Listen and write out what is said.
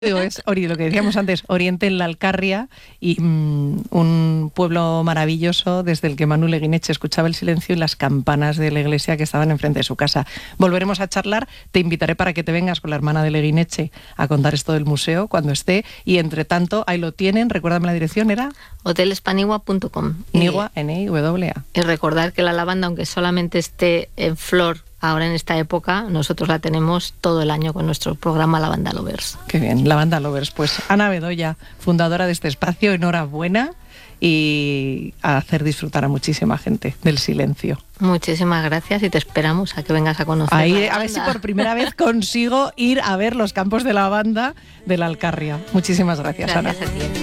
Es lo que decíamos antes, Oriente en la Alcarria y un pueblo maravilloso desde el que Manu Leguineche escuchaba el silencio y las campanas de la iglesia que estaban enfrente de su casa. Volveremos a charlar, te invitaré para que te vengas con la hermana de Leguineche a contar esto del museo cuando esté y entre tanto, ahí lo tienen, recuérdame la dirección, ¿era? hotelespanigua.com. Nigua, N-I-W-A. Y recordar que la lavanda, aunque solamente esté en flor ahora en esta época, nosotros la tenemos todo el año con nuestro programa Lavanda Lovers. Qué bien, Lavanda Lovers. Pues Ana Bedoya, fundadora de este espacio, enhorabuena y a hacer disfrutar a muchísima gente del silencio. Muchísimas gracias y te esperamos a que vengas a conocer. Ahí, a ver si por primera vez consigo ir a ver los campos de lavanda de la Alcarria. Muchísimas gracias, Ana. Gracias a ti.